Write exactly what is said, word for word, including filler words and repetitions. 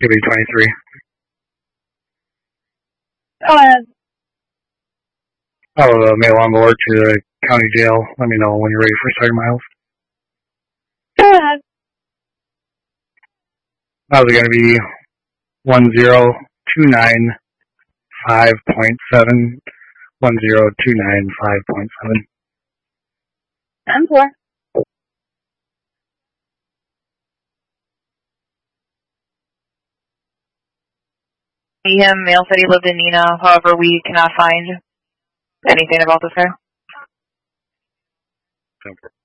Give me twenty-three. Go ahead. I'll uh, mail on board to the county jail. Let me know when you're ready for Sergeant Miles. Go ahead. How's it going to be one zero two nine five point seven? one zero two nine five point seven. ten four. Him, male said he lived in Nina. However, we cannot find anything about this guy.